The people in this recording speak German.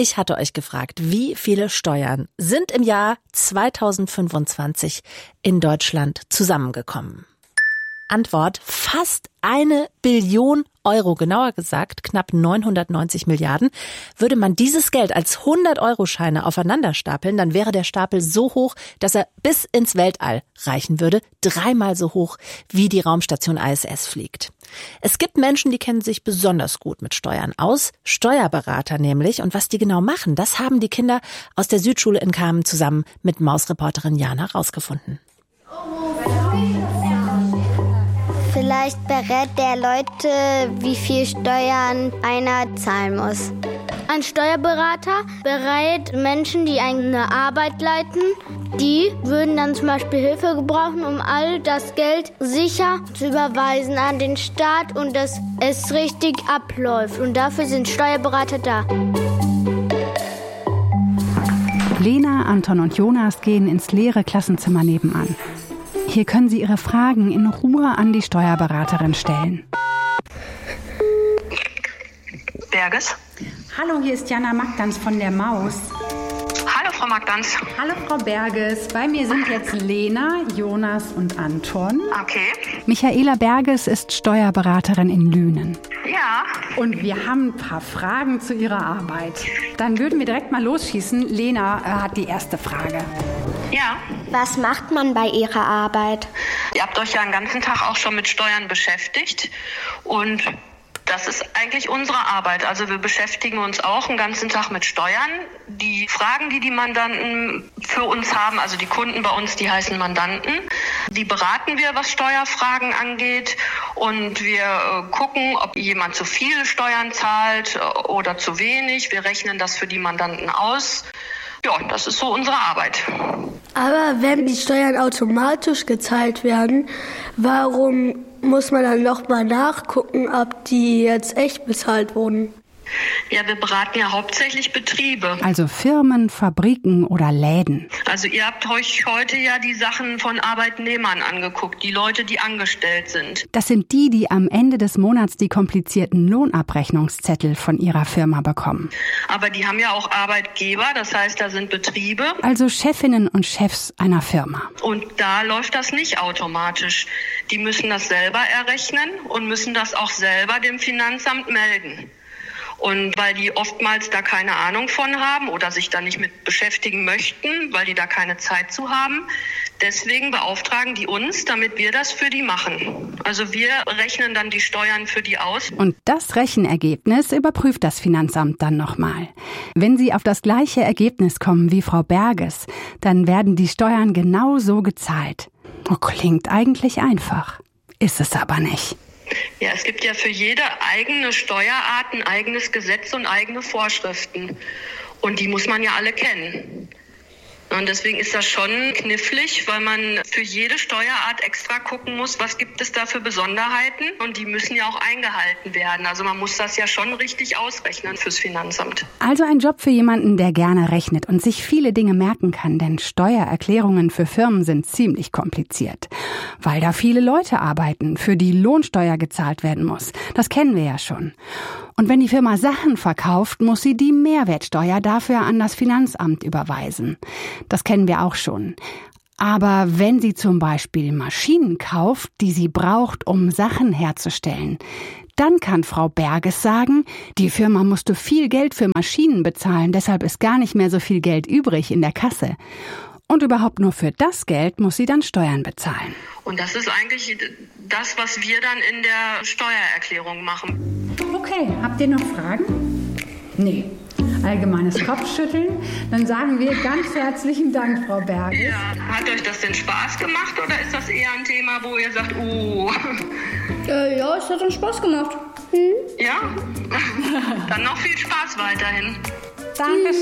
Ich hatte euch gefragt, wie viele Steuern sind im Jahr 2025 in Deutschland zusammengekommen? Antwort: fast 1 Billion Euro, genauer gesagt knapp 990 Milliarden. Würde man dieses Geld als 100-Euro-Scheine aufeinander stapeln, dann wäre der Stapel so hoch, dass er bis ins Weltall reichen würde. 3-mal so hoch, wie die Raumstation ISS fliegt. Es gibt Menschen, die kennen sich besonders gut mit Steuern aus. Steuerberater nämlich. Und was die genau machen, das haben die Kinder aus der Südschule in Kamen zusammen mit Mausreporterin Jana rausgefunden. Vielleicht berät der Leute, wie viel Steuern einer zahlen muss. Ein Steuerberater berät Menschen, die eine Arbeit leiten. Die würden dann zum Beispiel Hilfe gebrauchen, um all das Geld sicher zu überweisen an den Staat und dass es richtig abläuft. Und dafür sind Steuerberater da. Lena, Anton und Jonas gehen ins leere Klassenzimmer nebenan. Hier können sie ihre Fragen in Ruhe an die Steuerberaterin stellen. Berges. Hallo, hier ist Jana Magdans von der Maus. Hallo, Frau Magdans. Hallo, Frau Berges. Bei mir sind jetzt Lena, Jonas und Anton. Okay. Michaela Berges ist Steuerberaterin in Lünen. Ja. Und wir haben ein paar Fragen zu ihrer Arbeit. Dann würden wir direkt mal losschießen. Lena hat die erste Frage. Ja. Was macht man bei Ihrer Arbeit? Ihr habt euch ja den ganzen Tag auch schon mit Steuern beschäftigt und das ist eigentlich unsere Arbeit. Also wir beschäftigen uns auch den ganzen Tag mit Steuern. Die Fragen, die Mandanten für uns haben, also die Kunden bei uns, die heißen Mandanten, die beraten wir, was Steuerfragen angeht. Und wir gucken, ob jemand zu viele Steuern zahlt oder zu wenig. Wir rechnen das für die Mandanten aus. Ja, das ist so unsere Arbeit. Aber wenn die Steuern automatisch gezahlt werden, warum muss man dann nochmal nachgucken, ob die jetzt echt bezahlt wurden? Ja, wir beraten ja hauptsächlich Betriebe. Also Firmen, Fabriken oder Läden. Also ihr habt euch heute ja die Sachen von Arbeitnehmern angeguckt, die Leute, die angestellt sind. Das sind die, die am Ende des Monats die komplizierten Lohnabrechnungszettel von ihrer Firma bekommen. Aber die haben ja auch Arbeitgeber, das heißt, da sind Betriebe. Also Chefinnen und Chefs einer Firma. Und da läuft das nicht automatisch. Die müssen das selber errechnen und müssen das auch selber dem Finanzamt melden. Und weil die oftmals da keine Ahnung von haben oder sich da nicht mit beschäftigen möchten, weil die da keine Zeit zu haben, deswegen beauftragen die uns, damit wir das für die machen. Also wir rechnen dann die Steuern für die aus. Und das Rechenergebnis überprüft das Finanzamt dann nochmal. Wenn Sie auf das gleiche Ergebnis kommen wie Frau Berges, dann werden die Steuern genau so gezahlt. Oh, klingt eigentlich einfach. Ist es aber nicht. Ja, es gibt ja für jede eigene Steuerart ein eigenes Gesetz und eigene Vorschriften. Und die muss man ja alle kennen. Und deswegen ist das schon knifflig, weil man für jede Steuerart extra gucken muss, was gibt es da für Besonderheiten. Und die müssen ja auch eingehalten werden. Also man muss das ja schon richtig ausrechnen fürs Finanzamt. Also ein Job für jemanden, der gerne rechnet und sich viele Dinge merken kann. Denn Steuererklärungen für Firmen sind ziemlich kompliziert. Weil da viele Leute arbeiten, für die Lohnsteuer gezahlt werden muss. Das kennen wir ja schon. Und wenn die Firma Sachen verkauft, muss sie die Mehrwertsteuer dafür an das Finanzamt überweisen. Das kennen wir auch schon. Aber wenn sie zum Beispiel Maschinen kauft, die sie braucht, um Sachen herzustellen, dann kann Frau Berges sagen, die Firma musste viel Geld für Maschinen bezahlen, deshalb ist gar nicht mehr so viel Geld übrig in der Kasse. Und überhaupt nur für das Geld muss sie dann Steuern bezahlen. Und das ist eigentlich das, was wir dann in der Steuererklärung machen. Okay, habt ihr noch Fragen? Nee. Allgemeines Kopfschütteln. Dann sagen wir ganz herzlichen Dank, Frau Berges. Ja, hat euch das denn Spaß gemacht oder ist das eher ein Thema, wo ihr sagt, oh? Ja, es hat uns Spaß gemacht. Ja? Dann noch viel Spaß weiterhin. Danke.